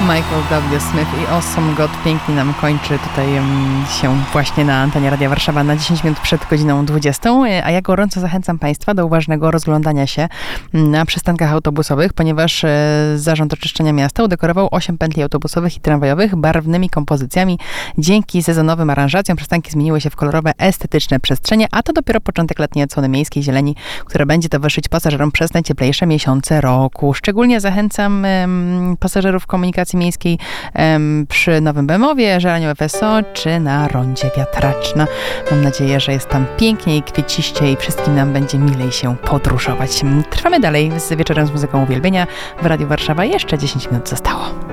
Michael W. Smith i Awesome God pięknie nam kończy tutaj się właśnie na antenie Radia Warszawa na 10 minut przed godziną 20. A ja gorąco zachęcam Państwa do uważnego rozglądania się na przystankach autobusowych, ponieważ Zarząd Oczyszczenia Miasta udekorował 8 pętli autobusowych i tramwajowych barwnymi kompozycjami. Dzięki sezonowym aranżacjom przystanki zmieniły się w kolorowe, estetyczne przestrzenie, a to dopiero początek letniej odsłony miejskiej zieleni, która będzie towarzyszyć pasażerom przez najcieplejsze miesiące roku. Szczególnie zachęcam pasażerów komunikacji miejskiej przy Nowym Bemowie, Żeraniu FSO czy na rondzie Wiatraczna. Mam nadzieję, że jest tam pięknie i kwieciście i wszystkim nam będzie milej się podróżować. Trwamy dalej z Wieczorem z muzyką uwielbienia w Radiu Warszawa. Jeszcze 10 minut zostało.